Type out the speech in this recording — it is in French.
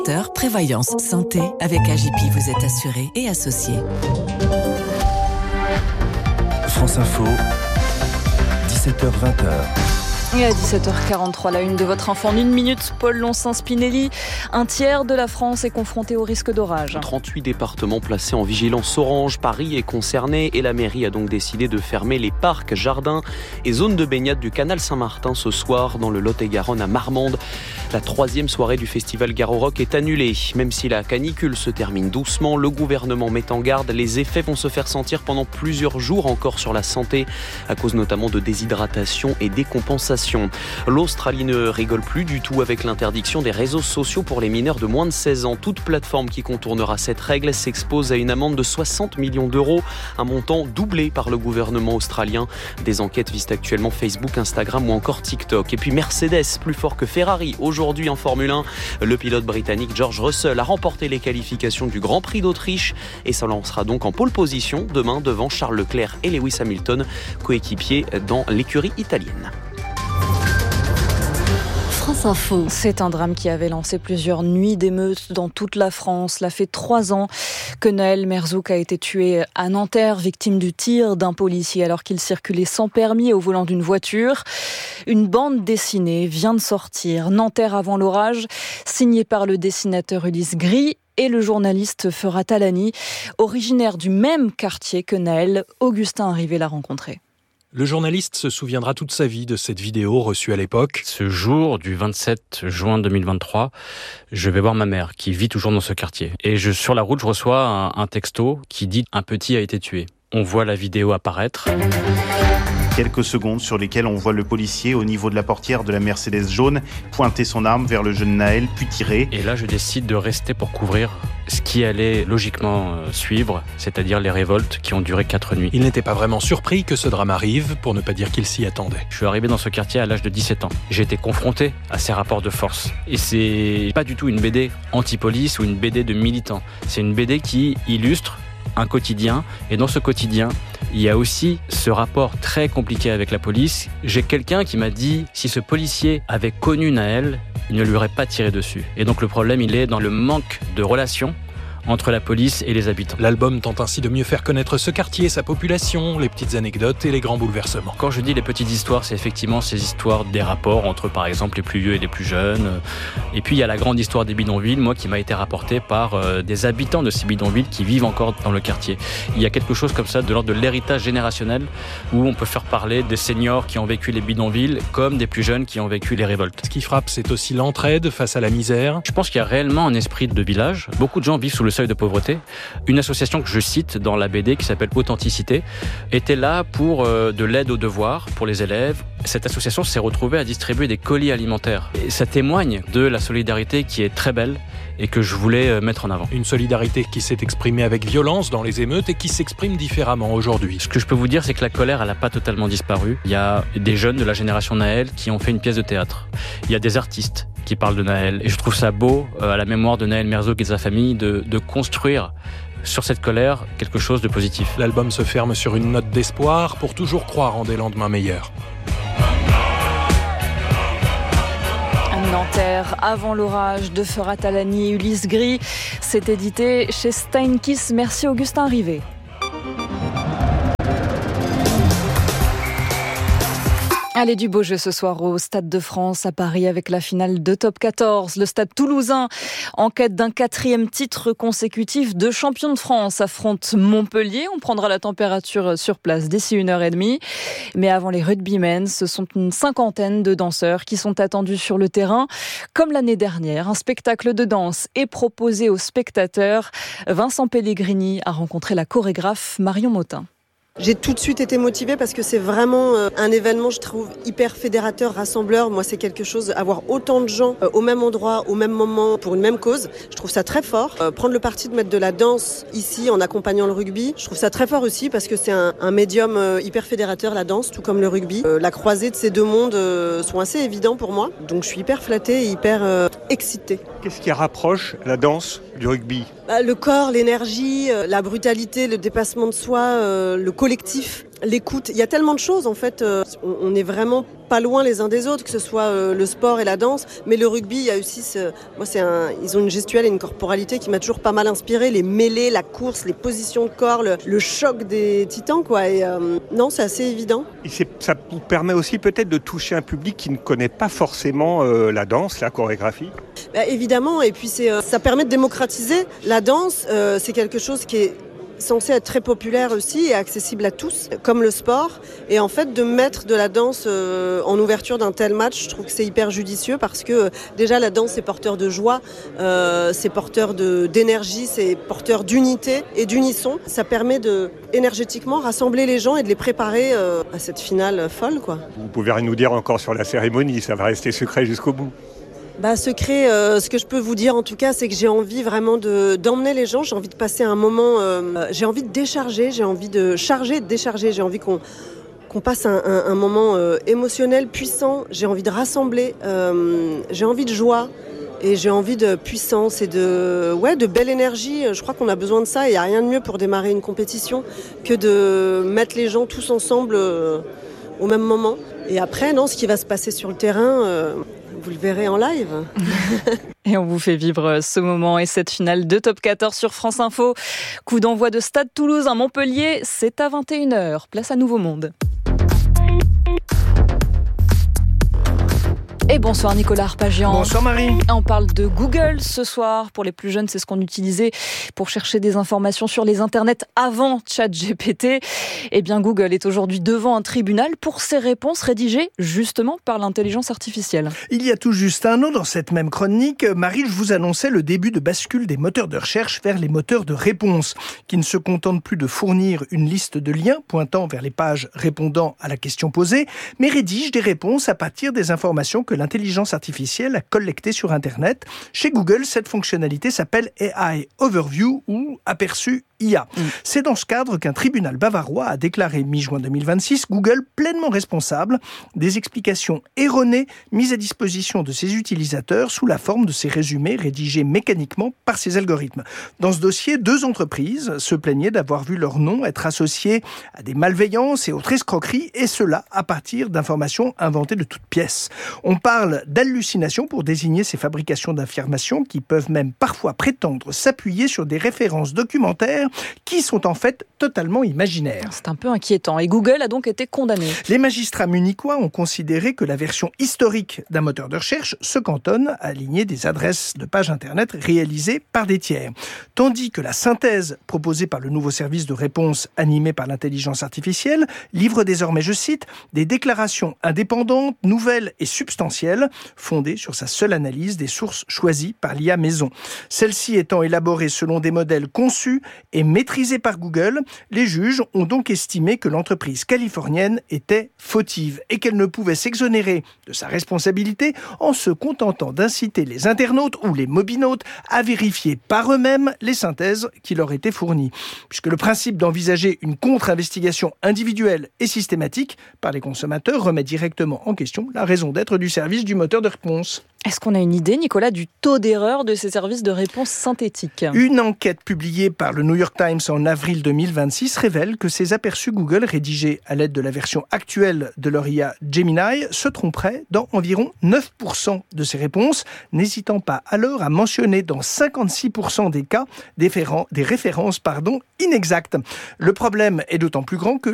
Prévoyance santé, avec AJP, vous êtes assuré et associé. France Info, 17h-20h. Et à 17h43, la une de votre info en 1 minute, Paul Loncin-Spinelli. Un tiers de la France est confronté au risque d'orage. 38 départements placés en vigilance orange. Paris est concerné et la mairie a donc décidé de fermer les parcs, jardins et zones de baignade du canal Saint-Martin ce soir dans le Lot-et-Garonne à Marmande. La 3e soirée du festival Garo Rock est annulée. Même si la canicule se termine doucement, le gouvernement met en garde. Les effets vont se faire sentir pendant plusieurs jours encore sur la santé, à cause notamment de déshydratation et décompensation. L'Australie ne rigole plus du tout avec l'interdiction des réseaux sociaux pour les mineurs de moins de 16 ans. Toute plateforme qui contournera cette règle s'expose à une amende de 60 millions d'euros, un montant doublé par le gouvernement australien. Des enquêtes visent actuellement Facebook, Instagram ou encore TikTok. Et puis Mercedes, plus fort que Ferrari. Aujourd'hui en Formule 1, le pilote britannique George Russell a remporté les qualifications du Grand Prix d'Autriche et s'en lancera donc en pole position demain devant Charles Leclerc et Lewis Hamilton, coéquipiers dans l'écurie italienne. France Info. C'est un drame qui avait lancé plusieurs nuits d'émeutes dans toute la France. Cela fait 3 ans que Naël Merzouk a été tué à Nanterre, victime du tir d'un policier alors qu'il circulait sans permis au volant d'une voiture. Une bande dessinée vient de sortir, Nanterre avant l'orage, signée par le dessinateur Ulysse Gris et le journaliste Ferhat Alani, originaire du même quartier que Naël. Augustin Arrivé l'a rencontré. Le journaliste se souviendra toute sa vie de cette vidéo reçue à l'époque. Ce jour du 27 juin 2023, je vais voir ma mère qui vit toujours dans ce quartier. Et sur la route, je reçois un texto qui dit « Un petit a été tué ». On voit la vidéo apparaître. Quelques secondes sur lesquelles on voit le policier au niveau de la portière de la Mercedes jaune pointer son arme vers le jeune Naël puis tirer. Et là, je décide de rester pour couvrir ce qui allait logiquement suivre, c'est-à-dire les révoltes qui ont duré 4 nuits. Il n'était pas vraiment surpris que ce drame arrive, pour ne pas dire qu'il s'y attendait. Je suis arrivé dans ce quartier à l'âge de 17 ans. J'ai été confronté à ces rapports de force. Et c'est pas du tout une BD anti-police ou une BD de militants. C'est une BD qui illustre un quotidien, et dans ce quotidien, il y a aussi ce rapport très compliqué avec la police. J'ai quelqu'un qui m'a dit, si ce policier avait connu Naël, il ne lui aurait pas tiré dessus. Et donc le problème, il est dans le manque de relations entre la police et les habitants. L'album tente ainsi de mieux faire connaître ce quartier, sa population, les petites anecdotes et les grands bouleversements. Quand je dis les petites histoires, c'est effectivement ces histoires des rapports entre, par exemple, les plus vieux et les plus jeunes. Et puis, il y a la grande histoire des bidonvilles, moi, qui m'a été rapportée par des habitants de ces bidonvilles qui vivent encore dans le quartier. Il y a quelque chose comme ça de l'ordre de l'héritage générationnel où on peut faire parler des seniors qui ont vécu les bidonvilles comme des plus jeunes qui ont vécu les révoltes. Ce qui frappe, c'est aussi l'entraide face à la misère. Je pense qu'il y a réellement un esprit de village. Beaucoup de gens vivent sous le seuil de pauvreté. Une association que je cite dans la BD qui s'appelle Authenticité était là pour de l'aide aux devoirs pour les élèves. Cette association s'est retrouvée à distribuer des colis alimentaires. Et ça témoigne de la solidarité qui est très belle et que je voulais mettre en avant. Une solidarité qui s'est exprimée avec violence dans les émeutes et qui s'exprime différemment aujourd'hui. Ce que je peux vous dire, c'est que la colère, elle n'a pas totalement disparu. Il y a des jeunes de la génération Naël qui ont fait une pièce de théâtre. Il y a des artistes qui parlent de Naël. Et je trouve ça beau, à la mémoire de Naël Merzouk et de sa famille, de construire sur cette colère quelque chose de positif. L'album se ferme sur une note d'espoir pour toujours croire en des lendemains meilleurs. Nanterre, avant l'orage de Ferhat Alani et Ulysse Gris, c'est édité chez Steinkiss. Merci Augustin Rivet. Allez, du beau jeu ce soir au Stade de France à Paris avec la finale de Top 14. Le Stade toulousain, en quête d'un 4e titre consécutif de champion de France, affronte Montpellier. On prendra la température sur place d'ici 1h30. Mais avant les rugbymen, ce sont une 50aine de danseurs qui sont attendus sur le terrain. Comme l'année dernière, un spectacle de danse est proposé aux spectateurs. Vincent Pellegrini a rencontré la chorégraphe Marion Motin. J'ai tout de suite été motivée parce que c'est vraiment un événement, je trouve, hyper fédérateur, rassembleur. Moi, c'est quelque chose, avoir autant de gens au même endroit, au même moment, pour une même cause. Je trouve ça très fort. Prendre le parti de mettre de la danse ici en accompagnant le rugby, je trouve ça très fort aussi parce que c'est un médium hyper fédérateur, la danse, tout comme le rugby. La croisée de ces deux mondes sont assez évidents pour moi. Donc, je suis hyper flattée et hyper excitée. Qu'est-ce qui rapproche la danse du rugby ? Le corps, l'énergie, la brutalité, le dépassement de soi, le collectif. l'écoute. Il y a tellement de choses en fait. On n'est vraiment pas loin les uns des autres, que ce soit le sport et la danse. Mais le rugby, il y a aussi, ils ont une gestuelle et une corporalité qui m'a toujours pas mal inspiré. Les mêlées, la course, les positions de corps, le choc des titans, quoi. Et non, c'est assez évident. Et ça vous permet aussi peut-être de toucher un public qui ne connaît pas forcément la danse, la chorégraphie. Évidemment, et puis ça permet de démocratiser. La danse, c'est quelque chose qui est censé être très populaire aussi et accessible à tous, comme le sport. Et en fait, de mettre de la danse en ouverture d'un tel match, je trouve que c'est hyper judicieux parce que déjà la danse c'est porteur de joie, c'est porteur d'énergie, c'est porteur d'unité et d'unisson. Ça permet de énergétiquement rassembler les gens et de les préparer à cette finale folle, quoi. Vous pouvez rien nous dire encore sur la cérémonie, ça va rester secret jusqu'au bout. Secret, ce que je peux vous dire en tout cas, c'est que j'ai envie vraiment d'emmener les gens, j'ai envie de passer un moment, j'ai envie de décharger, j'ai envie de charger et de décharger, j'ai envie qu'on passe un moment émotionnel, puissant, j'ai envie de rassembler, j'ai envie de joie et j'ai envie de puissance et de belle énergie. Je crois qu'on a besoin de ça et il n'y a rien de mieux pour démarrer une compétition que de mettre les gens tous ensemble au même moment. Et après, ce qui va se passer sur le terrain... Vous le verrez en live. Et on vous fait vivre ce moment et cette finale de Top 14 sur France Info. Coup d'envoi de Stade Toulousain Montpellier, c'est à 21h. Place à Nouveau Monde. Et bonsoir Nicolas Arpagian. Bonsoir Marie. On parle de Google ce soir. Pour les plus jeunes, c'est ce qu'on utilisait pour chercher des informations sur les internets avant ChatGPT. Eh bien, Google est aujourd'hui devant un tribunal pour ses réponses rédigées justement par l'intelligence artificielle. Il y a tout juste un an, dans cette même chronique, Marie, je vous annonçais le début de bascule des moteurs de recherche vers les moteurs de réponse, qui ne se contentent plus de fournir une liste de liens pointant vers les pages répondant à la question posée, mais rédigent des réponses à partir des informations que l'intelligence artificielle a collectées sur Internet. Chez Google, cette fonctionnalité s'appelle AI Overview ou aperçu IA. C'est dans ce cadre qu'un tribunal bavarois a déclaré mi-juin 2026 Google pleinement responsable des explications erronées mises à disposition de ses utilisateurs sous la forme de ces résumés rédigés mécaniquement par ses algorithmes. Dans ce dossier, 2 entreprises se plaignaient d'avoir vu leur nom être associé à des malveillances et autres escroqueries, et cela à partir d'informations inventées de toutes pièces. On parle d'hallucination pour désigner ces fabrications d'affirmations qui peuvent même parfois prétendre s'appuyer sur des références documentaires qui sont en fait totalement imaginaires. C'est un peu inquiétant. Et Google a donc été condamné. Les magistrats munichois ont considéré que la version historique d'un moteur de recherche se cantonne à aligner des adresses de pages Internet réalisées par des tiers. Tandis que la synthèse proposée par le nouveau service de réponse animé par l'intelligence artificielle livre désormais, je cite, des déclarations indépendantes, nouvelles et substantielles, fondées sur sa seule analyse des sources choisies par l'IA maison. Celle-ci étant élaborée selon des modèles conçus et maîtrisés par Google, les juges ont donc estimé que l'entreprise californienne était fautive et qu'elle ne pouvait s'exonérer de sa responsabilité en se contentant d'inciter les internautes ou les mobinautes à vérifier par eux-mêmes les synthèses qui leur étaient fournies. Puisque le principe d'envisager une contre-investigation individuelle et systématique par les consommateurs remet directement en question la raison d'être du service du moteur de réponse. Est-ce qu'on a une idée, Nicolas, du taux d'erreur de ces services de réponse synthétiques ? Une enquête publiée par le New York Times en avril 2026 révèle que ces aperçus Google rédigés à l'aide de la version actuelle de leur IA Gemini se tromperaient dans environ 9% de ces réponses, n'hésitant pas alors à mentionner dans 56% des cas des références inexactes. Le problème est d'autant plus grand que